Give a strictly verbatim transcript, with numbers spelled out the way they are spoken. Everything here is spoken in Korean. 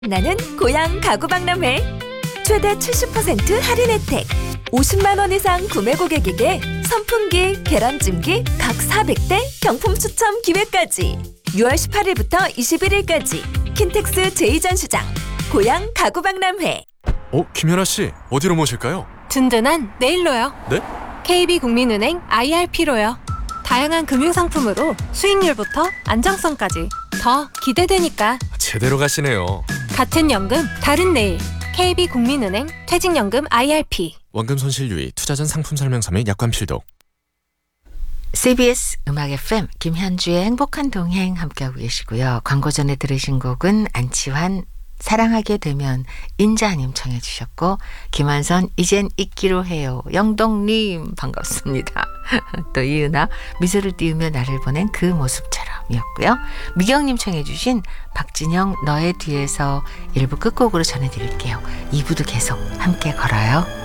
나는 고향 가구박람회. 최대 칠십 퍼센트 할인 혜택. 오십만 원 이상 구매 고객에게 선풍기, 계란찜기 각 사백 대 경품 추첨 기회까지. 유월 십팔일부터 이십일일까지 킨텍스 제이 전시장 고향 가구박람회. 어, 김연아 씨, 어디로 모실까요? 든든한 내일로요. 네? 케이비국민은행 아이알피로요. 다양한 금융상품으로 수익률부터 안정성까지 더 기대되니까. 제대로 가시네요. 같은 연금 다른 내일. 케이비국민은행 퇴직연금 아이알피. 원금 손실 유의, 투자 전 상품 설명서 및 약관 필독. 씨비에스 음악 에프엠 김현주의 행복한 동행 함께하고 계시고요. 광고 전에 들으신 곡은 안치환 사랑하게 되면 인자님 청해 주셨고, 김한선 이젠 잊기로 해요. 영동님 반갑습니다. 또 이은아 미소를 띄우며 나를 보낸 그 모습처럼이었고요. 미경님 청해 주신 박진영 너의 뒤에서 일 부 끝곡으로 전해드릴게요. 이 부도 계속 함께 걸어요.